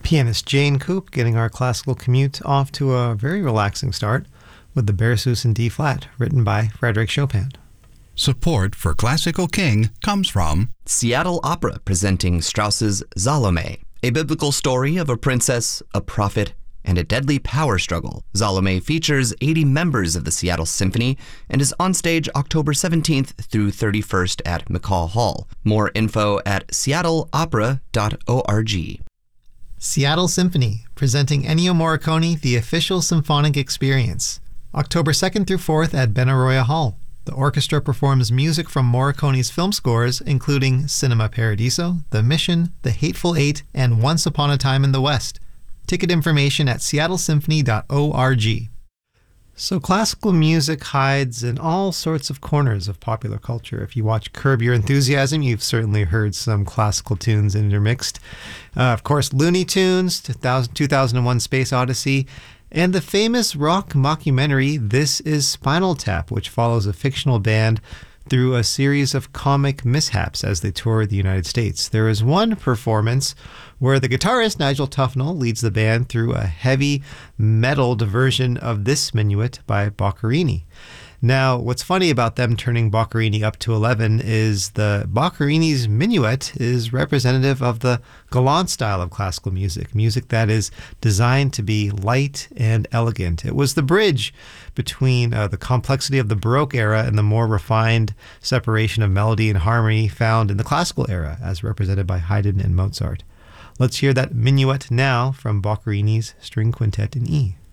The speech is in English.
Pianist Jane Coop getting our classical commute off to a very relaxing start with the Berceuse in D-flat, written by Frédéric Chopin. Support for Classical King comes from Seattle Opera presenting Strauss's Salome, a biblical story of a princess, a prophet, and a deadly power struggle. Salome features 80 members of the Seattle Symphony and is on stage October 17th through 31st at McCaw Hall. More info at seattleopera.org. Seattle Symphony, presenting Ennio Morricone, The Official Symphonic Experience. October 2nd through 4th at Benaroya Hall. The orchestra performs music from Morricone's film scores, including Cinema Paradiso, The Mission, The Hateful Eight, and Once Upon a Time in the West. Ticket information at seattlesymphony.org. So classical music hides in all sorts of corners of popular culture. If you watch Curb Your Enthusiasm, you've certainly heard some classical tunes intermixed. Of course, Looney Tunes, 2001 Space Odyssey, and the famous rock mockumentary This Is Spinal Tap, which follows a fictional band through a series of comic mishaps as they tour the United States. There is one performance where the guitarist Nigel Tufnell leads the band through a heavy metal version of this minuet by Boccherini. Now, what's funny about them turning Boccherini up to 11 is the Boccherini's minuet is representative of the galant style of classical music, music that is designed to be light and elegant. It was the bridge between the complexity of the Baroque era and the more refined separation of melody and harmony found in the classical era, as represented by Haydn and Mozart. Let's hear that minuet now from Boccherini's String Quintet in E.